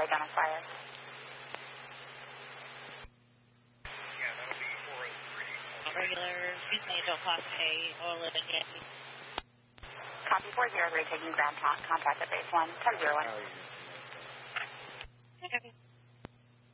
identifier. Yeah, that'll be 403. Regular Houston Angel Class A, 011 Yankee. Copy 403, taking ground contact at base 1, 10-01. Okay.